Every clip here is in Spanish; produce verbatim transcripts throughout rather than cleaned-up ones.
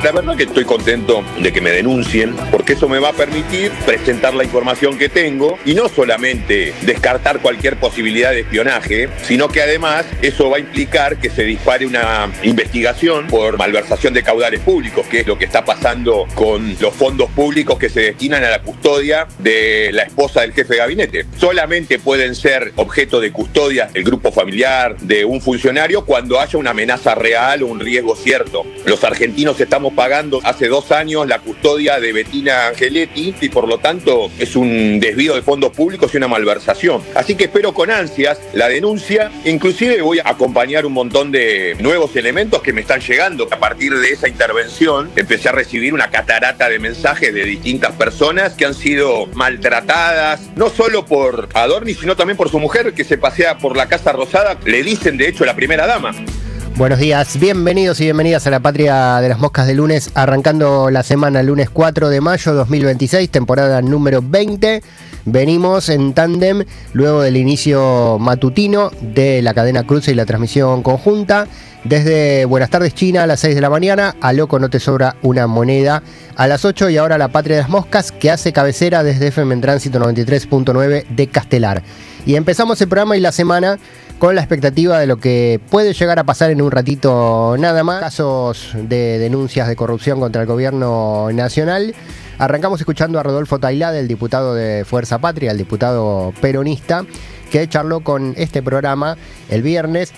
La verdad que estoy contento de que me denuncien, porque eso me va a permitir presentar la información que tengo y no solamente descartar cualquier posibilidad de espionaje, sino que además eso va a implicar que se dispare una investigación por malversación de caudales públicos, que es lo que está pasando con los fondos públicos que se destinan a la custodia de la esposa del jefe de gabinete. Solamente pueden ser objeto de custodia el grupo familiar de un funcionario cuando haya una amenaza real o un riesgo cierto. Los argentinos estamos pagando hace dos años la custodia de Bettina Angeletti y por lo tanto es un desvío de fondos públicos y una malversación. Así que espero con ansias la denuncia. Inclusive voy a acompañar un montón de nuevos elementos que me están llegando. A partir de esa intervención empecé a recibir una catarata de mensajes de distintas personas que han sido maltratadas, no solo por Adorni, sino también por su mujer que se pasea por la Casa Rosada. Le dicen de hecho la primera dama. Buenos días, bienvenidos y bienvenidas a la Patria de las Moscas de lunes, arrancando la semana lunes cuatro de mayo dos mil veintiséis, temporada número veinte. Venimos en tándem luego del inicio matutino de la cadena Cruce y la transmisión conjunta. Desde Buenas tardes China a las seis de la mañana, a Loco no te sobra una moneda a las ocho y ahora la Patria de las Moscas que hace cabecera desde F M en Tránsito noventa y tres punto nueve de Castelar. Y empezamos el programa y la semana con la expectativa de lo que puede llegar a pasar en un ratito nada más. Casos de denuncias de corrupción contra el gobierno nacional. Arrancamos escuchando a Rodolfo Tailade, el diputado de Fuerza Patria, el diputado peronista, que charló con este programa el viernes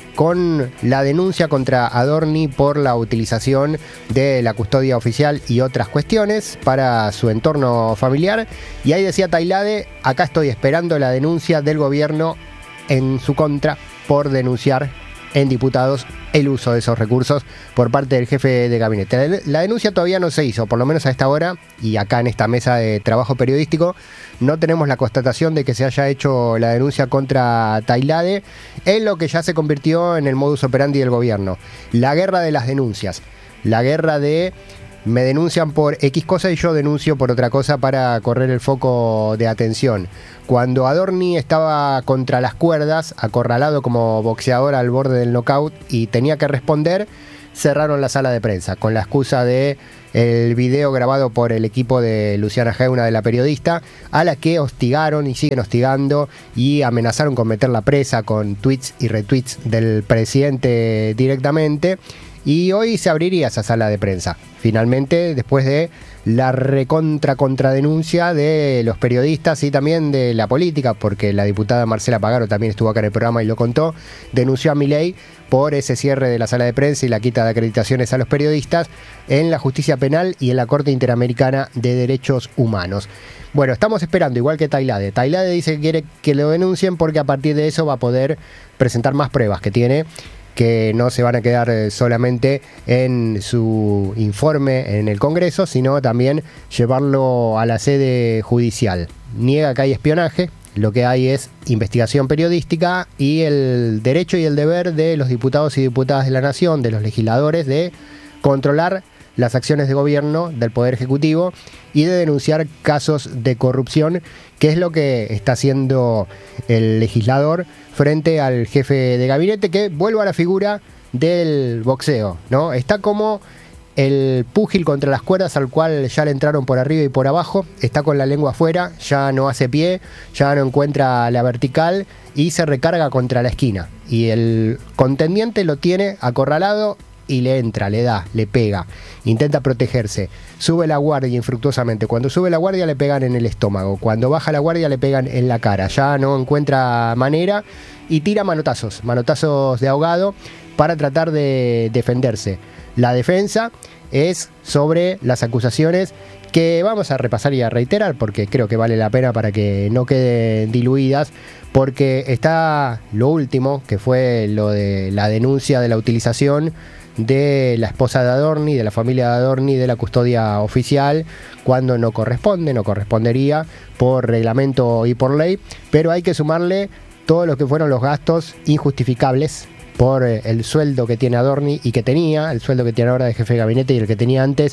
con la denuncia contra Adorni por la utilización de la custodia oficial y otras cuestiones para su entorno familiar. Y ahí decía Tailade, acá estoy esperando la denuncia del gobierno en su contra por denunciar en diputados el uso de esos recursos por parte del jefe de gabinete. La denuncia todavía no se hizo, por lo menos a esta hora, y acá en esta mesa de trabajo periodístico no tenemos la constatación de que se haya hecho la denuncia contra Tailade en lo que ya se convirtió en el modus operandi del gobierno. La guerra de las denuncias, la guerra de me denuncian por X cosa y yo denuncio por otra cosa para correr el foco de atención. Cuando Adorni estaba contra las cuerdas, acorralado como boxeador al borde del knockout y tenía que responder, cerraron la sala de prensa con la excusa de el video grabado por el equipo de Luciana Geuna, de la periodista, a la que hostigaron y siguen hostigando y amenazaron con meterla presa con tweets y retweets del presidente directamente. Y hoy se abriría esa sala de prensa, finalmente, después de la recontra contradenuncia de los periodistas y también de la política, porque la diputada Marcela Pagaro también estuvo acá en el programa y lo contó, denunció a Milei por ese cierre de la sala de prensa y la quita de acreditaciones a los periodistas en la justicia penal y en la Corte Interamericana de Derechos Humanos. Bueno, estamos esperando, igual que Tailade. Tailade dice que quiere que lo denuncien porque a partir de eso va a poder presentar más pruebas que tiene, que no se van a quedar solamente en su informe en el Congreso, sino también llevarlo a la sede judicial. Niega que hay espionaje, lo que hay es investigación periodística y el derecho y el deber de los diputados y diputadas de la Nación, de los legisladores, de controlar las acciones de gobierno del Poder Ejecutivo y de denunciar casos de corrupción, que es lo que está haciendo el legislador frente al jefe de gabinete, que vuelve a la figura del boxeo, ¿no? Está como el púgil contra las cuerdas al cual ya le entraron por arriba y por abajo, está con la lengua afuera, ya no hace pie, ya no encuentra la vertical y se recarga contra la esquina. Y el contendiente lo tiene acorralado y le entra, le da, le pega, intenta protegerse, sube la guardia infructuosamente. Cuando sube la guardia le pegan en el estómago, cuando baja la guardia le pegan en la cara, ya no encuentra manera y tira manotazos, manotazos de ahogado para tratar de defenderse. La defensa es sobre las acusaciones que vamos a repasar y a reiterar porque creo que vale la pena para que no queden diluidas, porque está lo último, que fue lo de la denuncia de la utilización de la esposa de Adorni, de la familia de Adorni, de la custodia oficial, cuando no corresponde, no correspondería por reglamento y por ley, pero hay que sumarle todo lo que fueron los gastos injustificables por el sueldo que tiene Adorni y que tenía, el sueldo que tiene ahora de jefe de gabinete y el que tenía antes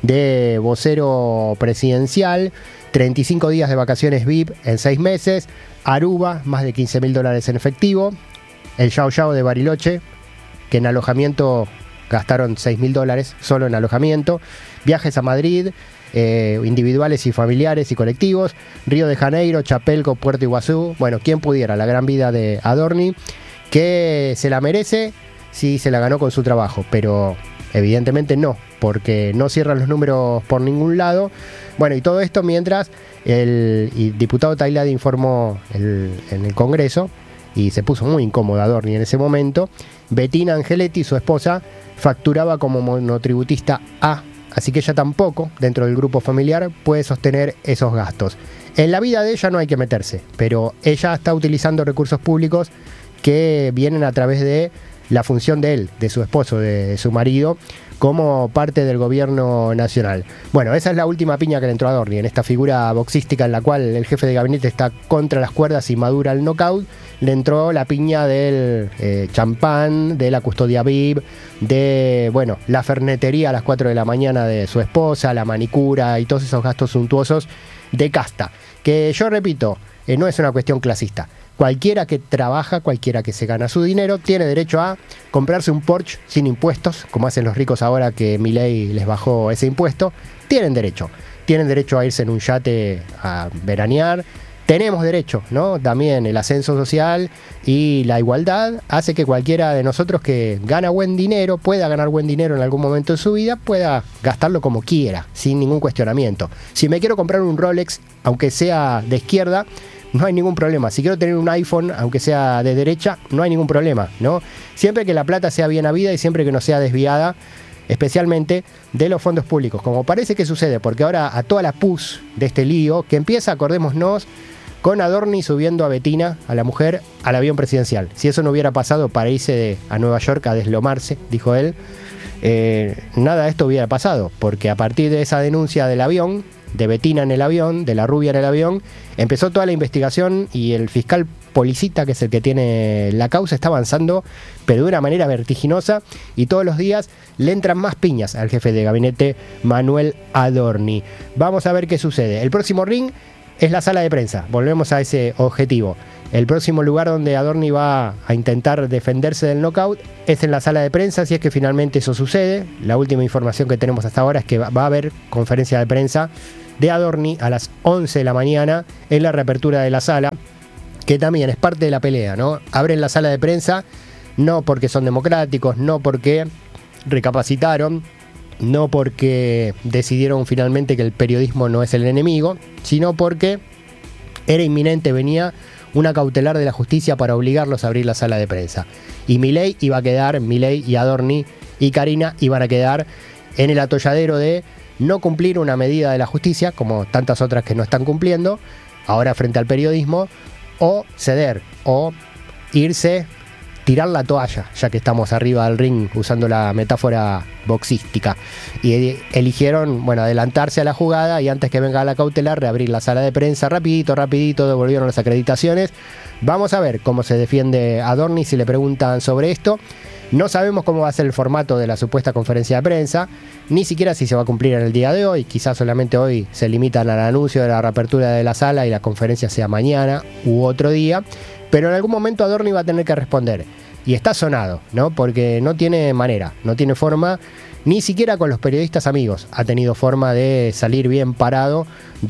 de vocero presidencial, treinta y cinco días de vacaciones V I P en seis meses, Aruba, más de quince mil dólares en efectivo, el Yao Yao de Bariloche, que en alojamiento gastaron seis mil dólares solo en alojamiento, viajes a Madrid, eh, individuales y familiares y colectivos, Río de Janeiro, Chapelco, Puerto Iguazú, bueno, quien pudiera, la gran vida de Adorni, que se la merece si se la ganó con su trabajo, pero evidentemente no, porque no cierran los números por ningún lado. Bueno, y todo esto mientras el, el diputado Tailade informó el, en el Congreso, y se puso muy incómoda Adorni en ese momento, Bettina Angeletti, su esposa, facturaba como monotributista A, así que ella tampoco, dentro del grupo familiar, puede sostener esos gastos. En la vida de ella no hay que meterse, pero ella está utilizando recursos públicos que vienen a través de la función de él, de su esposo, de su marido, como parte del gobierno nacional. Bueno, esa es la última piña que le entró a Adorni, en esta figura boxística en la cual el jefe de gabinete está contra las cuerdas y madura el knockout. Le entró la piña del eh, champán, de la custodia V I P, de, bueno, la fernetería a las cuatro de la mañana de su esposa, la manicura y todos esos gastos suntuosos de casta. Que yo repito, eh, no es una cuestión clasista. Cualquiera que trabaja, cualquiera que se gana su dinero, tiene derecho a comprarse un Porsche sin impuestos, como hacen los ricos ahora que Milei les bajó ese impuesto. Tienen derecho. Tienen derecho a irse en un yate a veranear. Tenemos derecho, ¿no? También el ascenso social y la igualdad hace que cualquiera de nosotros que gana buen dinero, pueda ganar buen dinero en algún momento de su vida, pueda gastarlo como quiera, sin ningún cuestionamiento. Si me quiero comprar un Rolex, aunque sea de izquierda, no hay ningún problema. Si quiero tener un iPhone, aunque sea de derecha, no hay ningún problema, ¿no? Siempre que la plata sea bien habida y siempre que no sea desviada, especialmente de los fondos públicos, como parece que sucede, porque ahora a toda la pus de este lío, que empieza, acordémonos, con Adorni subiendo a Bettina, a la mujer, al avión presidencial. Si eso no hubiera pasado para irse de, a Nueva York a deslomarse, dijo él, eh, nada de esto hubiera pasado, porque a partir de esa denuncia del avión, de Bettina en el avión, de la rubia en el avión, empezó toda la investigación y el fiscal Policita, que es el que tiene la causa, está avanzando, pero de una manera vertiginosa, y todos los días le entran más piñas al jefe de gabinete, Manuel Adorni. Vamos a ver qué sucede. El próximo ring es la sala de prensa, volvemos a ese objetivo. El próximo lugar donde Adorni va a intentar defenderse del knockout es en la sala de prensa, si es que finalmente eso sucede. La última información que tenemos hasta ahora es que va a haber conferencia de prensa de Adorni a las once de la mañana en la reapertura de la sala, que también es parte de la pelea, ¿no? Abren la sala de prensa no porque son democráticos, no porque recapacitaron, no porque decidieron finalmente que el periodismo no es el enemigo, sino porque era inminente, venía una cautelar de la justicia para obligarlos a abrir la sala de prensa. Y Milei iba a quedar, Milei y Adorni y Karina iban a quedar en el atolladero de no cumplir una medida de la justicia, como tantas otras que no están cumpliendo, ahora frente al periodismo, o ceder, o irse, tirar la toalla, ya que estamos arriba del ring, usando la metáfora boxística. Y eligieron, bueno, adelantarse a la jugada y antes que venga la cautelar, reabrir la sala de prensa rapidito, rapidito, devolvieron las acreditaciones. Vamos a ver cómo se defiende Adorni si le preguntan sobre esto. No sabemos cómo va a ser el formato de la supuesta conferencia de prensa, ni siquiera si se va a cumplir en el día de hoy. Quizás solamente hoy se limitan al anuncio de la reapertura de la sala y la conferencia sea mañana u otro día. Pero en algún momento Adorni va a tener que responder. Y está sonado, ¿no? Porque no tiene manera, no tiene forma, ni siquiera con los periodistas amigos ha tenido forma de salir bien parado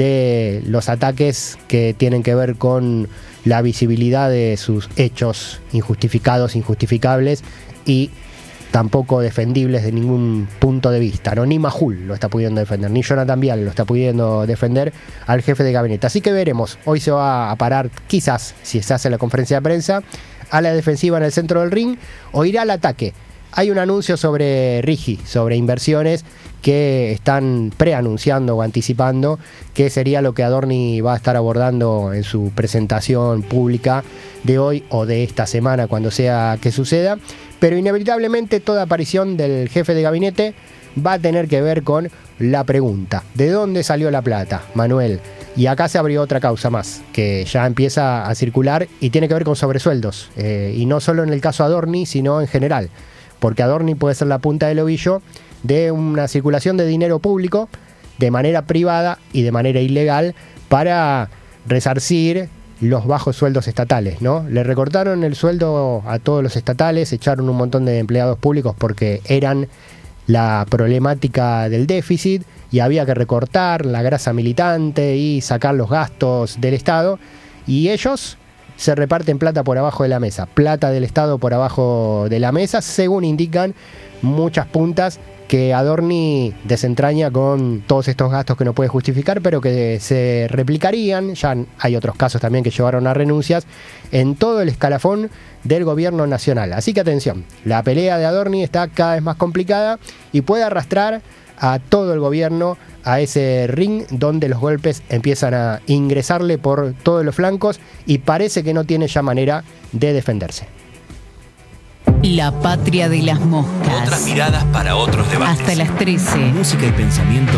de los ataques que tienen que ver con la visibilidad de sus hechos injustificados, injustificables y tampoco defendibles de ningún punto de vista, ¿no? Ni Majul lo está pudiendo defender, ni Jonathan Vial lo está pudiendo defender al jefe de gabinete. Así que veremos, hoy se va a parar, quizás, si se hace la conferencia de prensa, a la defensiva en el centro del ring, o irá al ataque. Hay un anuncio sobre Rigi, sobre inversiones, que están preanunciando o anticipando que sería lo que Adorni va a estar abordando en su presentación pública de hoy o de esta semana, cuando sea que suceda. Pero inevitablemente toda aparición del jefe de gabinete va a tener que ver con la pregunta: ¿de dónde salió la plata, Manuel? Y acá se abrió otra causa más, que ya empieza a circular y tiene que ver con sobresueldos. Eh, y no solo en el caso Adorni, sino en general. Porque Adorni puede ser la punta del ovillo de una circulación de dinero público de manera privada y de manera ilegal para resarcir los bajos sueldos estatales, ¿no? Le recortaron el sueldo a todos los estatales, echaron un montón de empleados públicos porque eran la problemática del déficit y había que recortar la grasa militante y sacar los gastos del Estado, y ellos se reparten plata por abajo de la mesa, plata del Estado por abajo de la mesa, según indican muchas puntas que Adorni desentraña con todos estos gastos que no puede justificar, pero que se replicarían, ya hay otros casos también que llevaron a renuncias, en todo el escalafón del gobierno nacional. Así que atención, la pelea de Adorni está cada vez más complicada y puede arrastrar a todo el gobierno a ese ring donde los golpes empiezan a ingresarle por todos los flancos y parece que no tiene ya manera de defenderse. La patria de las moscas. Otras miradas para otros debates. Hasta las trece. Música y pensamiento